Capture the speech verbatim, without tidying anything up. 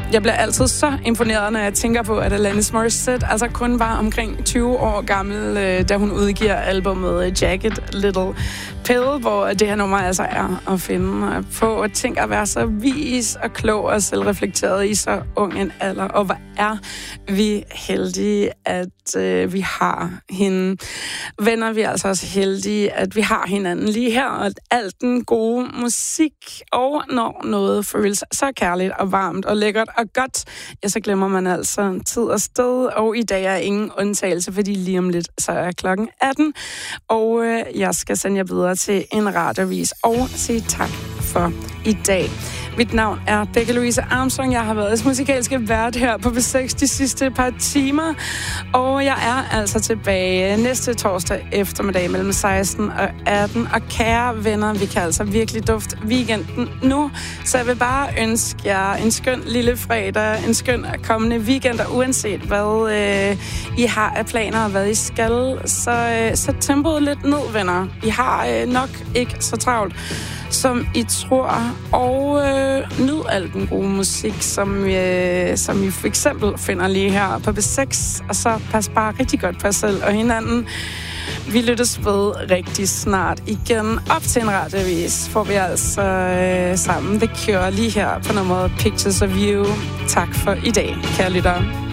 Jeg bliver altid så imponeret, når jeg tænker på, at Alanis Morissette altså kun var omkring tyve år gammel, da hun udgiver albumet Jagged Little Pill, hvor det her nummer altså er at finde på. Og tænke at være så vis og klog og selvreflekteret i så ung en alder. Og hvor er vi heldige, at øh, vi har hende. Venner, vi er altså også heldige, at vi har hinanden lige her. Og alt den gode musik, og når noget føles så kærligt og varmt og lækkert og godt, ja, så glemmer man altså tid og sted. Og i dag er ingen undtagelse, fordi lige om lidt, så er klokken atten. Og øh, jeg skal sende jer videre til en radiovis og sige tak for i dag. Mit navn er Becca Louise Armstrong. Jeg har været musikalske vært her på B seks de sidste par timer. Og jeg er altså tilbage næste torsdag eftermiddag mellem seksten og atten. Og kære venner, vi kan altså virkelig dufte weekenden nu. Så jeg vil bare ønske jer en skøn lille fredag, en skøn kommende weekend. Og uanset hvad øh, I har af planer og hvad I skal, så øh, sæt tempoet lidt ned, venner. I har øh, nok ikke så travlt, som I tror, og øh, nyd al den gode musik, som, øh, som I for eksempel finder lige her på B seks, og så pas bare rigtig godt på jer selv og hinanden. Vi lyttes ved rigtig snart igen. Op til en radiovis får vi altså øh, sammen The Cure lige her på nummeret Pictures of You. Tak for i dag, kære lyttere.